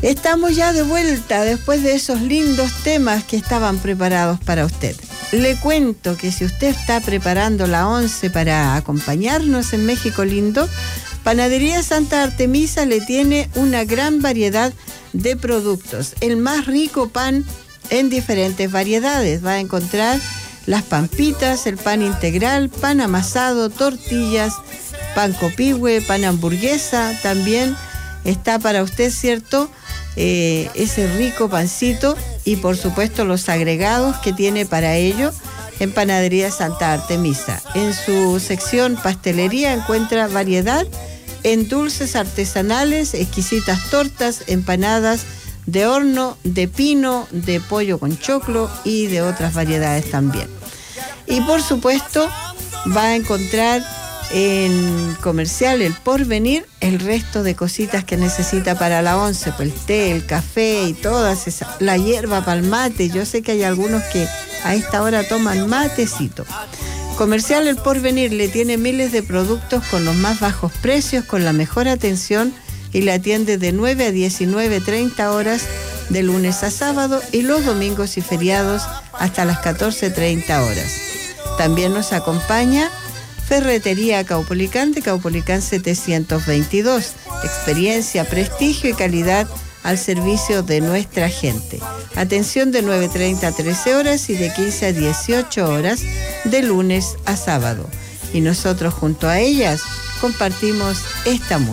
Estamos ya de vuelta después de esos lindos temas que estaban preparados para usted. Le cuento que si usted está preparando la 11 para acompañarnos en México Lindo, Panadería Santa Artemisa le tiene una gran variedad de productos. El más rico pan en diferentes variedades. Va a encontrar las pampitas, el pan integral, pan amasado, tortillas, pan copihue, pan hamburguesa. También está para usted, ¿cierto?, ese rico pancito y por supuesto los agregados que tiene para ello en Panadería Santa Artemisa. En su sección pastelería encuentra variedad en dulces artesanales, exquisitas tortas, empanadas de horno, de pino, de pollo con choclo y de otras variedades también. Y por supuesto va a encontrar en Comercial El Porvenir el resto de cositas que necesita para la 11, pues el té, el café y todas esas, la hierba para el mate. Yo sé que hay algunos que a esta hora toman matecito. Comercial El Porvenir le tiene miles de productos con los más bajos precios, con la mejor atención, y le atiende de 9 a 19:30 horas de lunes a sábado y los domingos y feriados hasta las 14:30 horas. También nos acompaña Ferretería Caupolicán de Caupolicán 722. Experiencia, prestigio y calidad al servicio de nuestra gente. Atención de 9:30 a 13 horas y de 15 a 18 horas de lunes a sábado. Y nosotros junto a ellas compartimos esta música.